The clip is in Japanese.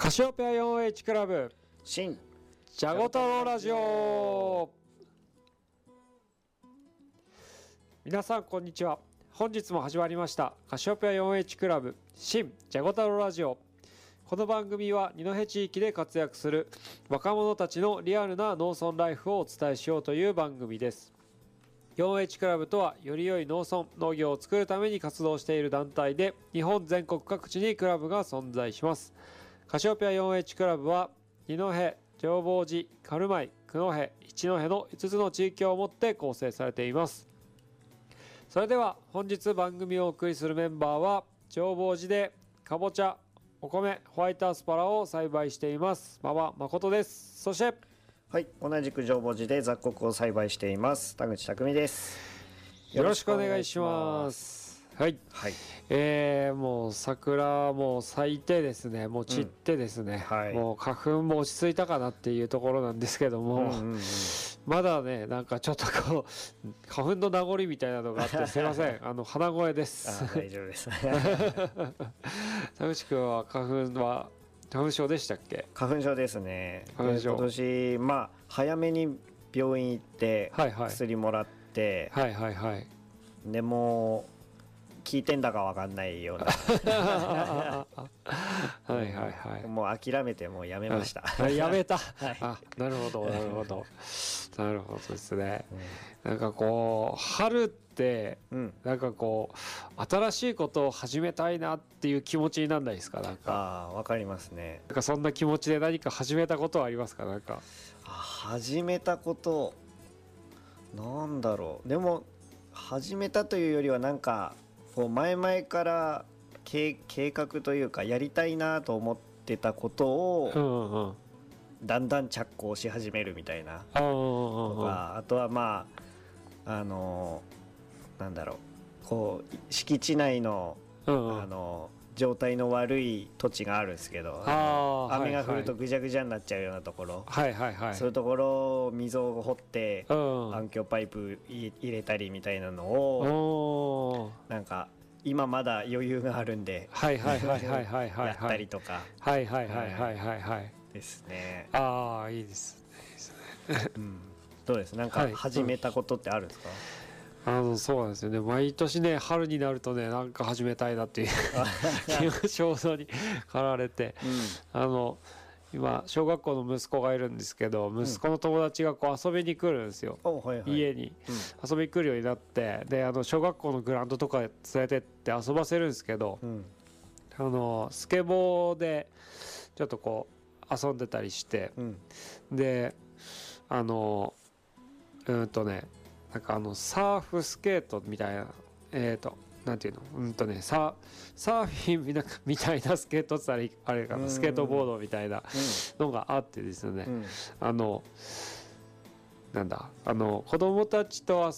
カシオペア 4H クラブ新ジャゴ太郎ラジオ。皆さんこんにちは。本日も始まりましたカシオペア 4H クラブ新ジャゴ太郎ラジオ。この番組は二戸地域で活躍する若者たちのリアルな農村ライフをお伝えしようという番組です。 4H クラブとはより良い農村農業を作るために活動している団体で、日本全国各地にクラブが存在します。カシオペア 4H クラブは二戸、浄法寺、軽米、九戸、一戸の5つの地域をもって構成されています。それでは本日番組をお送りするメンバーは、浄法寺でかぼちゃ、お米、ホワイトアスパラを栽培しています馬場誠です。そしてはい、同じく浄法寺で雑穀を栽培しています田口匠です。 よろしくお願いします。はい、 はい、 もう桜も咲いてですね、もう散ってですね、 はい、 もう花粉も落ち着いたかなっていうところなんですけども、まだね、なんかちょっとこう花粉の名残みたいなのがあってすいません鼻声です。 大丈夫です田口くんは花粉症でしたっけ？ 花粉症ですね。 花粉症、 今年早めに病院行って薬もらって、 はいはいはい、 でも効いてんだか分かんないようなはいはいはい、もう諦めてもうやめました、 やめた、 はい、 あ、なるほどなるほどなるほどですね、なんかこう春って、なんかこう新しいことを始めたいなっていう気持ちになんないですか？なんか分かりますね。 なんかそんな気持ちで何か始めたことはありますか？なんか始めたことなんだろう。でも始めたというよりはなんかこう前々から計画というかやりたいなと思ってたことをだんだん着工し始めるみたいなとか、あとはなんだろう、こう敷地内の状態の悪い土地があるんですけど、雨が降るとぐじゃぐじゃになっちゃうようなところ、そういうところを溝を掘って暗渠パイプ入れたりみたいなのをなんか今まだ余裕があるんでやったりとかですね。 ああ、いいですね。 どうです？なんか始めたことってあるんですか？ そうなんですよね。毎年ね、春になるとね、なんか始めたいなっていう衝動に駆られて、今小学校の息子がいるんですけど、息子の友達がこう遊びに来るんですよ、家に、遊びに来るようになって、で小学校のグラウンドとか連れてって遊ばせるんですけど、スケボーでちょっとこう遊んでたりして、でなんかサーフスケートみたいな、なんていうの、サーフィンみたいなスケートって言ったらあれかな、スケートボードみたいなのがあってですね、なんだ子供たちと